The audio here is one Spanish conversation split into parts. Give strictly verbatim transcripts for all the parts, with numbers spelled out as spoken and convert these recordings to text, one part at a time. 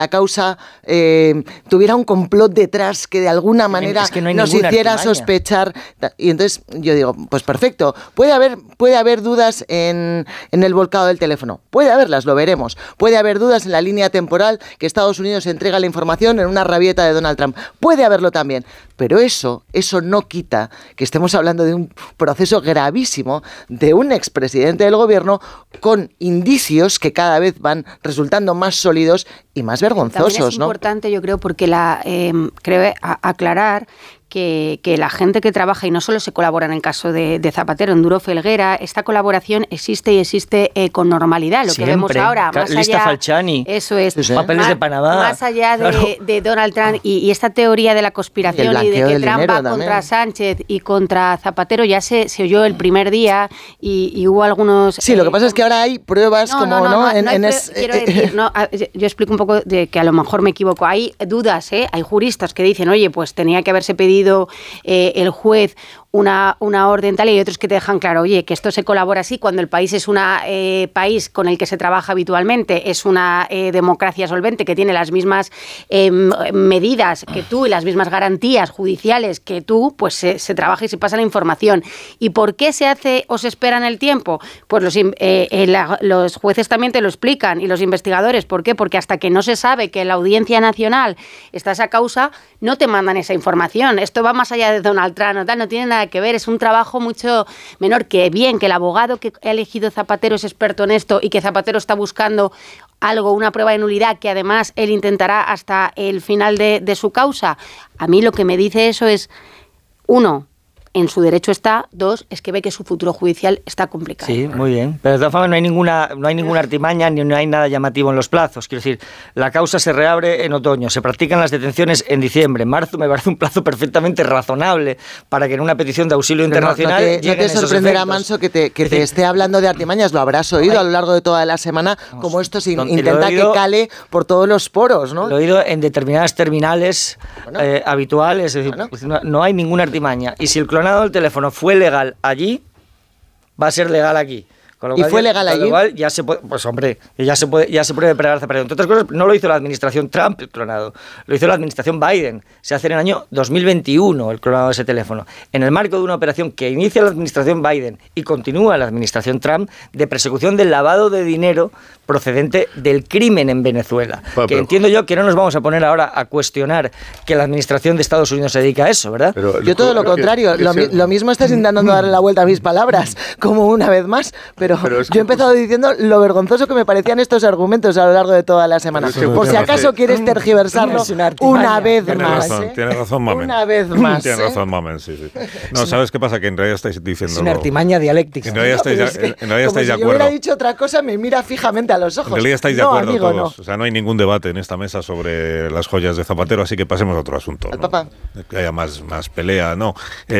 la causa eh, tuviera un complot detrás que de alguna manera es que no hay nos hiciera artimaña. sospechar. Y entonces yo digo, pues perfecto, puede haber, puede haber dudas en, en el volcado del teléfono, puede haberlas, lo veremos. Puede haber dudas en la línea temporal que Estados Unidos entrega la información en una rabieta de Donald Trump. Puede haberlo también. Pero eso, eso no quita que estemos hablando de un proceso gravísimo de un expresidente del gobierno con indicios que cada vez van resultando más sólidos y más vergonzosos, También es ¿no? importante, yo creo, porque la eh, creo a, aclarar que, que la gente que trabaja, y no solo se colabora en el caso de, de Zapatero, en Duro Felguera, esta colaboración existe y existe eh, con normalidad. Lo Siempre. que vemos ahora, más Lista allá, Falciani. Eso es. Sí, sí. Papeles más, de Panamá. Más allá de, claro. de Donald Trump y, y esta teoría de la conspiración y, y de que Trump va contra también. Sánchez y contra Zapatero, ya se, se oyó el primer día y, y hubo algunos... Sí, eh, lo que pasa es que ahora hay pruebas no, como... No, no, no, no, en, no en es, es, quiero decir, no, yo explico un poco de que a lo mejor me equivoco. Hay dudas, ¿eh? Hay juristas que dicen, oye, pues tenía que haberse pedido eh, el juez una, una orden tal, y hay otros que te dejan claro, oye, que esto se colabora así cuando el país es un eh, país con el que se trabaja habitualmente, es una eh, democracia solvente que tiene las mismas eh, medidas que tú y las mismas garantías judiciales que tú, pues se, se trabaja y se pasa la información. ¿Y por qué se hace o se espera en el tiempo? Pues los, eh, eh, la, los jueces también te lo explican y los investigadores. ¿Por qué? Porque hasta que no se sabe que en la Audiencia Nacional está esa causa, no te mandan esa información. Esto va más allá de Donald Trump, no, tal, no tiene nada que ver, es un trabajo mucho menor. Que bien, que el abogado que ha elegido Zapatero es experto en esto y que Zapatero está buscando algo, una prueba de nulidad que además él intentará hasta el final de, de su causa. A mí lo que me dice eso es, uno, en su derecho está, dos, es que ve que su futuro judicial está complicado. Sí, muy bien. Pero de todas formas no hay ninguna, no hay ninguna artimaña ni no hay nada llamativo en los plazos. Quiero decir, la causa se reabre en otoño, se practican las detenciones en diciembre. En marzo me parece un plazo perfectamente razonable para que en una petición de auxilio Pero internacional no, no te, lleguen no te esos sorprenderá, efectos. Manso, que te, que te esté hablando de artimañas. Lo habrás oído a lo largo de toda la semana, como esto se intenta oído, que cale por todos los poros, ¿no? Lo he oído en determinadas terminales bueno. eh, habituales. Es decir, bueno. pues no, no hay ninguna artimaña. Y si el clonado del teléfono fue legal allí, va a ser legal aquí. Con lo ¿Y cual, fue legal allí? Con lo cual ya se puede, pues hombre, ya se puede, ya se puede preparar Zapatero. Entre otras cosas, no lo hizo la administración Trump el clonado, lo hizo la administración Biden. Se hace en el año dos mil veintiuno el clonado de ese teléfono, en el marco de una operación que inicia la administración Biden y continúa la administración Trump de persecución del lavado de dinero procedente del crimen en Venezuela. Bueno, que pero, entiendo yo que no nos vamos a poner ahora a cuestionar que la administración de Estados Unidos se dedica a eso, ¿verdad? Pero, yo todo lo contrario, que, que lo, sea... lo mismo estás intentando darle la vuelta a mis palabras, como una vez más, pero, pero es que, yo he empezado pues... diciendo lo vergonzoso que me parecían estos argumentos a lo largo de toda la semana. Es que por si acaso razón. quieres tergiversarlo una vez tiene más. Razón, ¿eh? Tiene razón, Mamen. Una vez más. Tiene ¿eh? razón, Mamen, sí, sí. No, ¿sabes qué pasa? Que en realidad estáis diciendo... Es una artimaña dialéctica. En realidad estáis, es que, en realidad estáis si de acuerdo. yo hubiera dicho otra cosa, me mira fijamente a los ojos. En realidad estáis de no, acuerdo amigo, todos. No. O sea, no hay ningún debate en esta mesa sobre las joyas de Zapatero, así que pasemos a otro asunto. Al ¿no? papá. Que haya más, más pelea. No.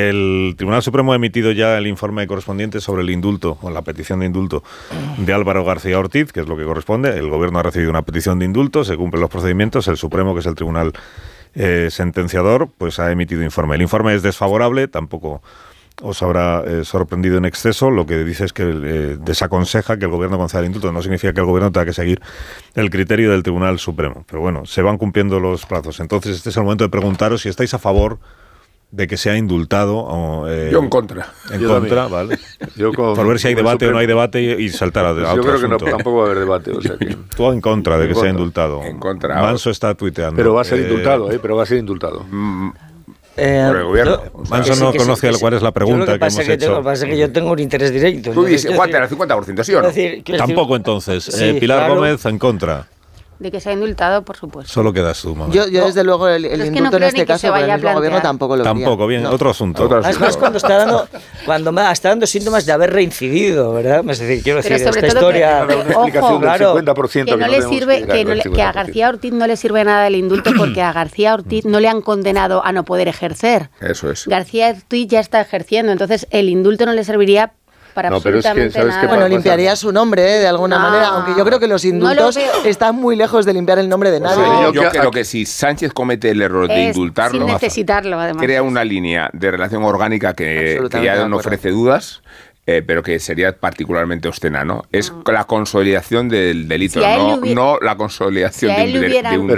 El Tribunal Supremo ha emitido ya el informe correspondiente sobre el indulto, o la petición de indulto de Álvaro García Ortiz, que es lo que corresponde. El Gobierno ha recibido una petición de indulto, se cumplen los procedimientos. El Supremo, que es el Tribunal eh, sentenciador, pues ha emitido informe. El informe es desfavorable, tampoco os habrá eh, sorprendido en exceso. Lo que dice es que eh, desaconseja que el Gobierno conceda el indulto. No significa que el Gobierno tenga que seguir el criterio del Tribunal Supremo. Pero bueno, se van cumpliendo los plazos. Entonces este es el momento de preguntaros si estáis a favor de que sea indultado. O, eh, yo en contra. En yo contra, también. vale. Yo con, Por ver si hay debate Supremo. o no hay debate y, y saltar a, a pues otro yo creo asunto. que no, tampoco va a haber debate. O sea que... Tú en contra de en que contra. sea indultado. En contra. Manso está tuiteando. Pero va a ser eh, indultado, ¿eh? Pero va a ser indultado. Mm, Eh, por el gobierno. Yo, Manso no conoce sí, cuál es la pregunta que, que hemos que hecho. Tengo, lo que pasa es que yo tengo un interés directo. Tú dices, Juan, el cincuenta por ciento, ¿sí o no? Decir, Tampoco decir, entonces. Sí, eh, Pilar claro. Gómez en contra. De que se ha indultado, por supuesto. Solo quedas tú, mamá. Yo, yo desde luego, el, el es indulto que no en este caso, por el mismo gobierno tampoco lo Tampoco, quería. bien, no. otro asunto. Otro asunto. Además, cuando está dando, cuando está dando síntomas de haber reincidido, ¿verdad? Es decir, quiero Pero decir, sobre esta todo historia... que, una explicación ojo, del claro, cincuenta por ciento que no, que le no sirve, que, no le, que a García Ortiz no le sirve nada el indulto porque a García Ortiz no le han condenado a no poder ejercer. Eso es. García Ortiz ya está ejerciendo, entonces el indulto no le serviría para No, pero es que, absolutamente ¿sabes nada. qué Bueno, pasa? limpiaría su nombre, ¿eh? De alguna No, manera, aunque yo creo que los indultos no lo están muy lejos de limpiar el nombre de nadie. No, yo que- creo que si Sánchez comete el error de Es indultarlo, sin necesitarlo, además. crea una línea de relación orgánica que, que Absolutamente ya de no acuerdo. ofrece dudas, eh, pero que sería particularmente obscena, ¿no? Es la consolidación del delito, Si a él no, le hubiera- no la consolidación si a de él un, le de- hubieran- de un Pero